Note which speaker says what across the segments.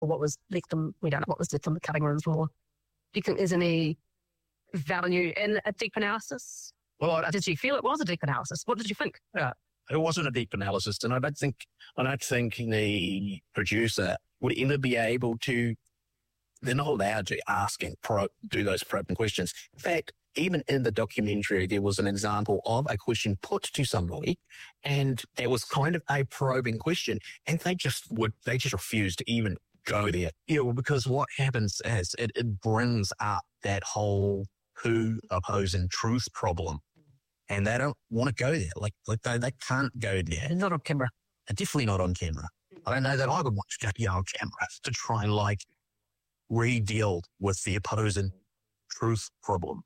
Speaker 1: or what was left on, we don't know what was left on the cutting room floor. Do you think there's any value in a deep analysis?
Speaker 2: Well,
Speaker 1: Did you feel it was a deep analysis? What did you think?
Speaker 2: It wasn't a deep analysis, and I don't think the producer would ever be able to. They're not allowed to ask and do those probing questions. In fact, even in the documentary, there was an example of a question put to somebody, and there was kind of a probing question, and they just refused to even go there. Yeah, well, because what happens is it brings up that whole who opposing truth problem. And they don't want to go there. Like they can't go there.
Speaker 1: Not on camera.
Speaker 2: Definitely not on camera. I don't know that I would watch Jackie on camera to try and re-deal with the opposing truth problem.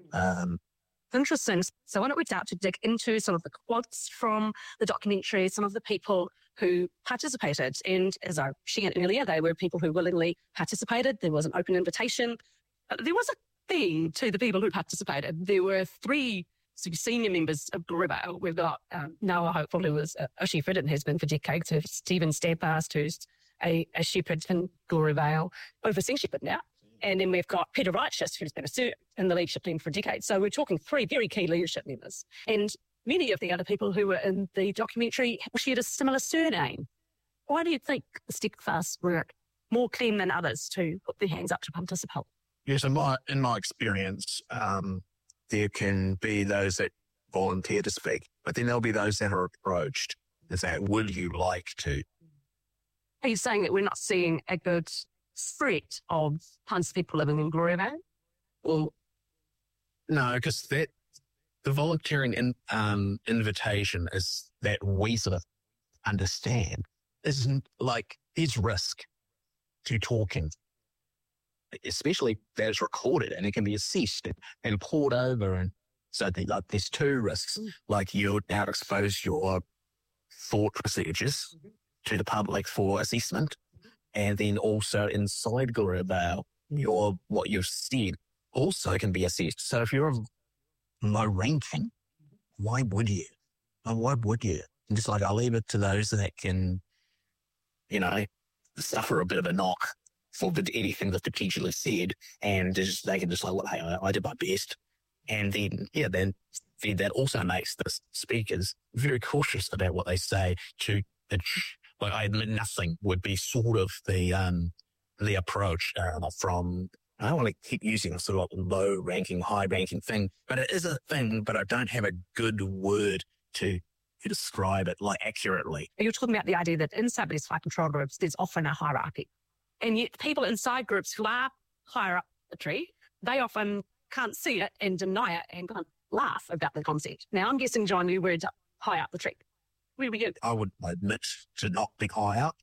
Speaker 1: Interesting. So why don't we start to dig into some of the quotes from the documentary, some of the people who participated. And as I shared earlier, they were people who willingly participated. There was an open invitation. There was a theme to the people who participated. There were 3 senior members of Gloriavale. We've got Noah Hopeful, who was a shepherd and has been for decades, Stephen Steadfast, who's a shepherd in Gloriavale, overseeing shepherd now. And then we've got Peter Righteous, who's been a servant in the leadership team for decades. So we're talking 3 very key leadership members. And many of the other people who were in the documentary shared a similar surname. Why do you think the Steadfast were more keen than others to put their hands up to participate?
Speaker 2: Yes, in my experience, there can be those that volunteer to speak, but then there'll be those that are approached and say, would you like to?
Speaker 1: Are you saying that we're not seeing a good spread of tons of people living in Gloriavale?
Speaker 2: Well, no, because the volunteering invitation is that we sort of understand isn't there's risk to talking, especially that it's recorded and it can be assessed and poured over. And so there's 2 risks. You now expose your thought procedures to the public for assessment. And then also inside Gloriavale, what you've said also can be assessed. So if you're low ranking, why would you? Why would you? And just I'll leave it to those that can, suffer a bit of a knock for anything that's potentially said, and they can just hey, I did my best. And then, then that also makes the speakers very cautious about what they say I admit nothing would be sort of the approach from, I don't want to keep using a sort of low-ranking, high-ranking thing, but it is a thing, but I don't have a good word to describe it accurately.
Speaker 1: You're talking about the idea that inside these flight control groups, there's often a hierarchy. And yet people inside groups who are higher up the tree, they often can't see it and deny it and kind of laugh about the concept. Now, I'm guessing, John, you were high up the tree. Where were you?
Speaker 2: I would admit to not be high up.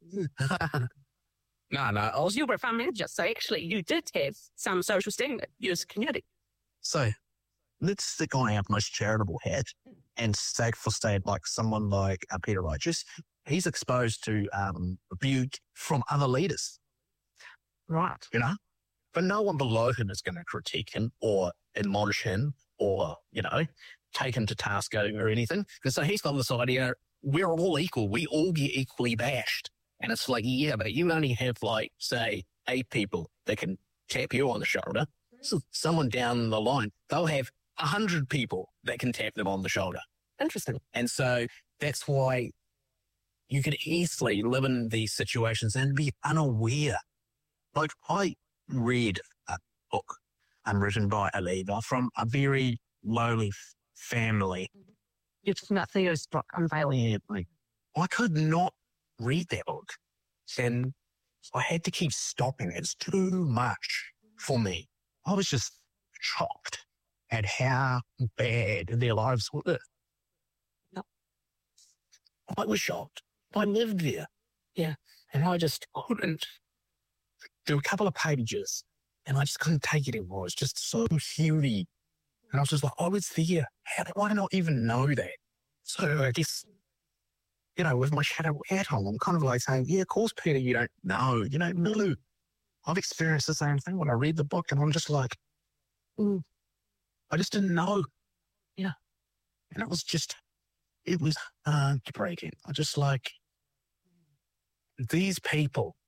Speaker 2: No.
Speaker 1: You were a farm manager, so actually you did have some social standing as a community.
Speaker 2: So let's stick on our most charitable hat and take for state someone like Peter Righteous. He's exposed to rebuke from other leaders.
Speaker 1: Right.
Speaker 2: But no one below him is going to critique him or admonish him or, take him to task or anything. And so he's got this idea, we're all equal. We all get equally bashed. And it's but you only have say 8 people that can tap you on the shoulder. So someone down the line, they'll have 100 people that can tap them on the shoulder.
Speaker 1: Interesting.
Speaker 2: And so that's why you can easily live in these situations and be unaware. I read a book written by a leader from a very lowly family.
Speaker 1: You're talking about Theo's book, Unveiling.
Speaker 2: Yeah, I could not read that book. And I had to keep stopping. It's too much for me. I was just shocked at how bad their lives were.
Speaker 1: No.
Speaker 2: I was shocked. I lived there.
Speaker 1: Yeah.
Speaker 2: And I just couldn't do a couple of pages and I just couldn't take it anymore. It's just so heavy. And I was just I was there. How did I not even know that? So I guess, with my shadow hat on, I'm kind of saying, yeah, of course, Peter, you don't know. No. I've experienced the same thing when I read the book and I'm just I just didn't know.
Speaker 1: Yeah.
Speaker 2: And it was heartbreaking. I just these people